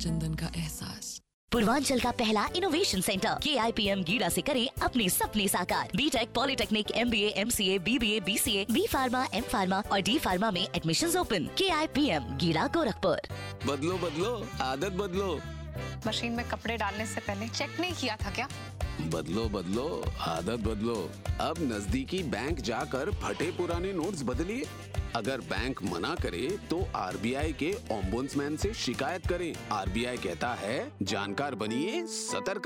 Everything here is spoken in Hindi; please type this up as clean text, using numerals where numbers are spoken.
चंदन का एहसास। पूर्वांचल का पहला इनोवेशन सेंटर KIPM गीड़ा से करें अपने सपने साकार। BTech, polytechnic, MBA, MCA, BBA, BCA, B pharma, M pharma और D फार्मा में एडमिशंस ओपन। KIPM गीड़ा, गोरखपुर। बदलो बदलो आदत बदलो। मशीन में कपड़े डालने से पहले चेक नहीं किया था क्या? बदलो बदलो आदत बदलो। अब नजदीकी बैंक जाकर फटे पुराने नोट्स बदलिए। अगर बैंक मना करे तो RBI के ओम्बुड्समैन से शिकायत करें। RBI कहता है जानकार बनिए, सतर्क